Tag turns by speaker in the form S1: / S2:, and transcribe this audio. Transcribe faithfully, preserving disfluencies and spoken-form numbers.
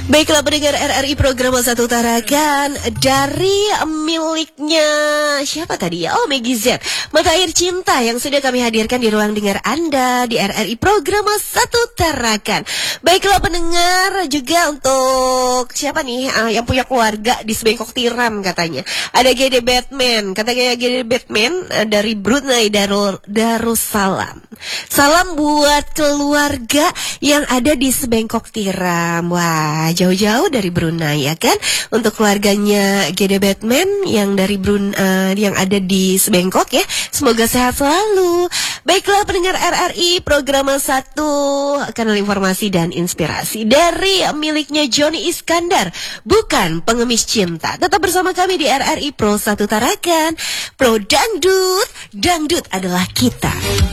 S1: Baiklah pendengar R R I program Satu Tarakan dari miliknya siapa tadi ya? Oh, Maggie Z, Mata Air Cinta yang sudah kami hadirkan di ruang dengar Anda di R R I program Satu Tarakan. Baiklah pendengar, juga untuk siapa nih uh, yang punya keluarga di Sebengkok Tiram katanya. Ada G D Batman, katanya G D Batman uh, dari Brunei Darul Darussalam. Salam buat keluarga yang ada di Sebengkok Tiram. Wah, jauh-jauh dari Brunei ya kan, untuk keluarganya G D Batman yang dari Brun uh, yang ada di Sebengkok ya, semoga sehat selalu. Baiklah pendengar R R I program satu, kanal informasi dan inspirasi dari miliknya Johnny Iskandar, bukan pengemis cinta. Tetap bersama kami di R R I Pro Satu Tarakan, Pro Dangdut, Dangdut adalah kita.